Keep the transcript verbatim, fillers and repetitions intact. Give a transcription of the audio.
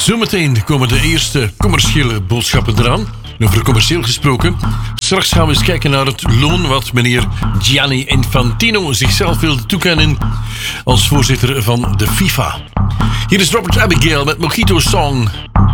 Zometeen komen de eerste commerciële boodschappen eraan. Over commercieel gesproken. Straks gaan we eens kijken naar het loon wat meneer Gianni Infantino zichzelf wilde toekennen als voorzitter van de FIFA. Hier is Robert Abigail met Mojito Song.